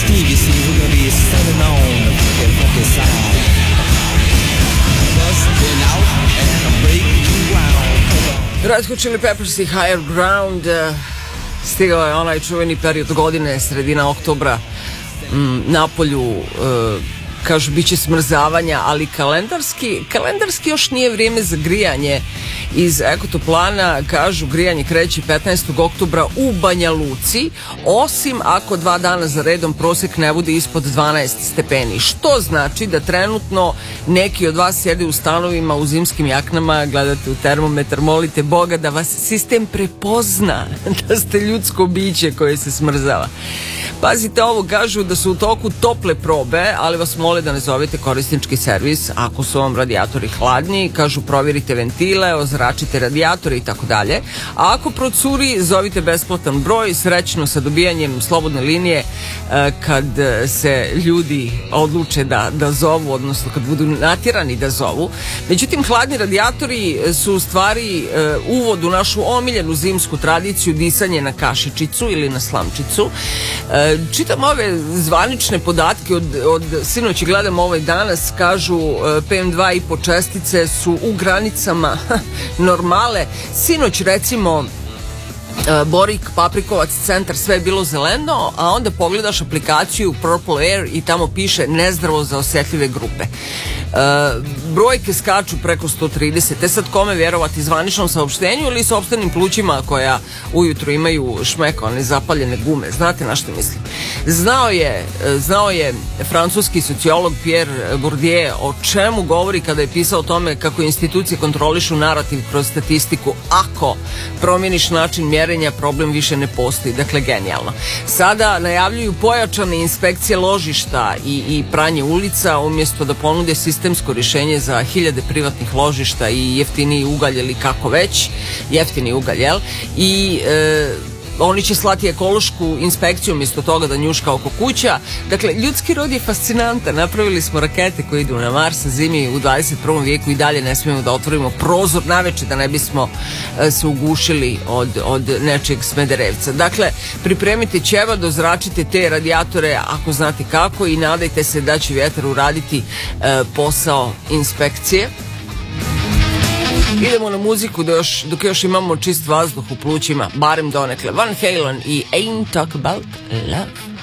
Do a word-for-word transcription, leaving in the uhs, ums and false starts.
Steve, you see, we're gonna be setting on the fucking funky side. Busting out and a breaking ground. Red Hot Chili Peppers i Higher Ground. Stigao je onaj čuveni period godine, sredina oktobra, m, napolju, e, kažu bit će smrzavanja, ali kalendarski, kalendarski još nije vrijeme za grijanje. Iz Ekotoplana kažu grijanje kreće petnaestog oktobra u Banja Luci, osim ako dva dana za redom prosjek ne bude ispod dvanaest stepeni, što znači da trenutno neki od vas sjede u stanovima u zimskim jaknama, gledate u termometar, molite Boga da vas sistem prepozna da ste ljudsko biće koje se smrzava. Pazite ovo, kažu da su u toku tople probe, ali vas mole da ne zovete korisnički servis ako su vam radijatori hladni, kažu provjerite ventile, ozračite radijatore i tako dalje. A ako procuri, zovite besplatan broj, srećno sa dobijanjem slobodne linije kad se ljudi odluče da, da zovu, odnosno kad budu natjerani da zovu. Međutim, hladni radijatori su u stvari uvod u našu omiljenu zimsku tradiciju, disanje na kašičicu ili na slamčicu. Čitam ove zvanične podatke od, od sinoći gledam ovaj danas, kažu P M dva i po čestice su u granicama normale. Sinoć recimo Borik, Paprikovac, centar, sve je bilo zeleno, a onda pogledaš aplikaciju Purple Air i tamo piše nezdravo za osjetljive grupe. E, brojke skaču preko sto trideset. E sad, kome vjerovati, zvaničnom saopštenju ili sopstvenim plućima koja ujutru imaju šmekane zapaljene gume? Znate na što mislim? Znao je, znao je francuski sociolog Pierre Bourdieu o čemu govori kada je pisao o tome kako institucije kontrolišu narativ kroz statistiku. Ako promijeniš način mjerenja, problem više ne postoji. Dakle, genijalno. Sada najavljuju pojačane inspekcije ložišta i, i pranje ulica, umjesto da ponude sistemsko rješenje za hiljade privatnih ložišta i jeftiniji ugalj ili kako već, jeftini ugalj, jel? I e, oni će slati ekološku inspekciju umjesto toga da njuška oko kuća. Dakle, ljudski rod je fascinantan. Napravili smo rakete koje idu na Mars, zimi u dvadeset prvom vijeku i dalje ne smijemo da otvorimo prozor naveče da ne bismo se ugušili od, od nečeg smederevca. Dakle, pripremite ćeva, dozračite te radijatore ako znate kako i nadajte se da će vjetar uraditi e, posao inspekcije. Idemo na muziku da još, dok još imamo čist vazduh u plućima, barem donekle. Van Halen i Ain't Talk About Love.